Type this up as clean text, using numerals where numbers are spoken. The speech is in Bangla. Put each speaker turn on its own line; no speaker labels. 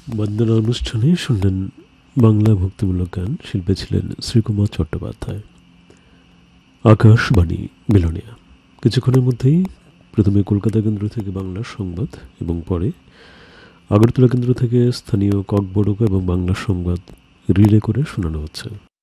বন্দনা অনুষ্ঠানে শুনলেন বাংলা ভক্তিমূলক গান। শিল্পী ছিলেন শ্রীকুমার চট্টোপাধ্যায়। আকাশবাণী বিলোনিয়া। কিছুক্ষণের মধ্যেই প্রথমে কলকাতা কেন্দ্র থেকে বাংলা সংবাদ এবং পরে আগরতলা কেন্দ্র থেকে স্থানীয় ককবরক এবং বাংলা সংবাদ রিলে করে শোনানো হচ্ছে।